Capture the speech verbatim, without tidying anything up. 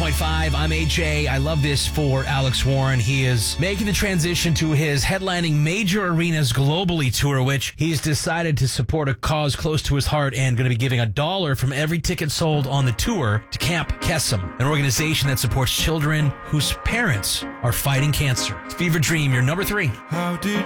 point five. I'm A J. I love this for Alex Warren. He is making the transition to his headlining major arenas globally tour, which he's decided to support a cause close to his heart and going to be giving a dollar from every ticket sold on the tour to Camp Kesem, an organization that supports children whose parents are fighting cancer. Fever Dream, your number three. How did